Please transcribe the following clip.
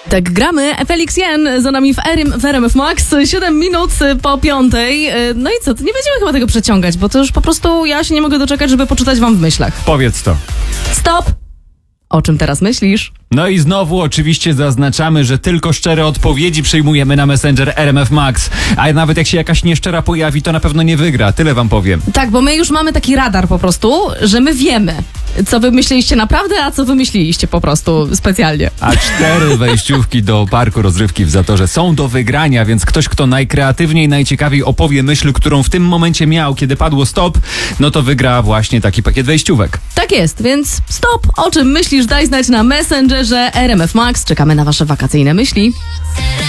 Tak gramy. Felix Jen za nami w RMF Max. 7 minut po 5. No i co? To nie będziemy chyba tego przeciągać, bo to już po prostu ja się nie mogę doczekać, żeby poczytać wam w myślach. Powiedz to. Stop! O czym teraz myślisz? No i znowu oczywiście zaznaczamy, że tylko szczere odpowiedzi przyjmujemy na Messenger RMF Max. A nawet jak się jakaś nieszczera pojawi, to na pewno nie wygra. Tyle wam powiem. Tak, bo my już mamy taki radar po prostu, że my wiemy, co wy myśleliście naprawdę, a co wy myśleliście po prostu specjalnie. A 4 wejściówki do parku rozrywki w Zatorze są do wygrania, więc ktoś, kto najkreatywniej, najciekawiej opowie myśl, którą w tym momencie miał, kiedy padło stop, no to wygra właśnie taki pakiet wejściówek. Tak jest, więc stop! O czym myślisz? Daj znać na Messengerze RMF Max. Czekamy na wasze wakacyjne myśli.